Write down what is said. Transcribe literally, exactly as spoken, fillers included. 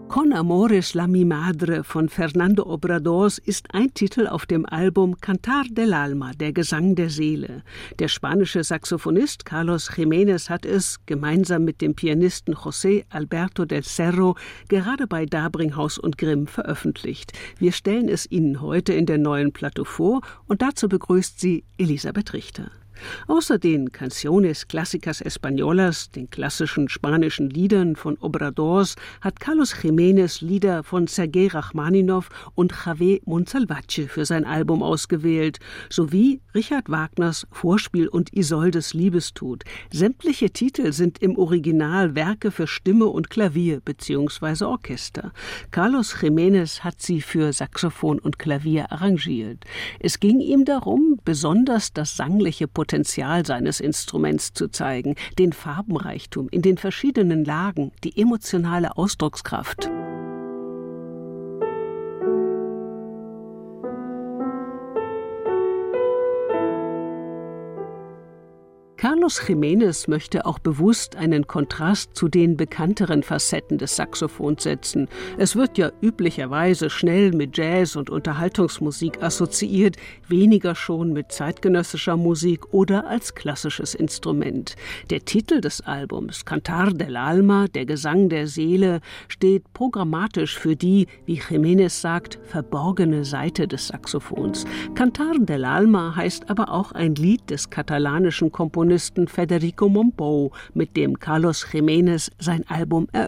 Con Amores la mi Madre von Fernando Obradors ist ein Titel auf dem Album Cantar del Alma, der Gesang der Seele. Der spanische Saxophonist Carlos Jiménez hat es, gemeinsam mit dem Pianisten José Alberto del Cerro, gerade bei Dabringhaus und Grimm veröffentlicht. Wir stellen es Ihnen heute in der neuen Platte vor und dazu begrüßt sie Elisabeth Richter. Außer den Canciones Clásicas Españolas, den klassischen spanischen Liedern von Obradors, hat Carlos Jiménez Lieder von Sergei Rachmaninow und Javé Monsalvatge für sein Album ausgewählt, sowie Richard Wagners Vorspiel und Isoldes Liebestod. Sämtliche Titel sind im Original Werke für Stimme und Klavier bzw. Orchester. Carlos Jiménez hat sie für Saxophon und Klavier arrangiert. Es ging ihm darum, besonders das sangliche Potenzial Potenzial seines Instruments zu zeigen, den Farbenreichtum in den verschiedenen Lagen, die emotionale Ausdruckskraft. Carlos Jiménez möchte auch bewusst einen Kontrast zu den bekannteren Facetten des Saxophons setzen. Es wird ja üblicherweise schnell mit Jazz und Unterhaltungsmusik assoziiert, weniger schon mit zeitgenössischer Musik oder als klassisches Instrument. Der Titel des Albums, Cantar del Alma, der Gesang der Seele, steht programmatisch für die, wie Jiménez sagt, verborgene Seite des Saxophons. Cantar del Alma heißt aber auch ein Lied des katalanischen Komponisten Federico Mompou, mit dem Carlos Jiménez sein Album eröffnet.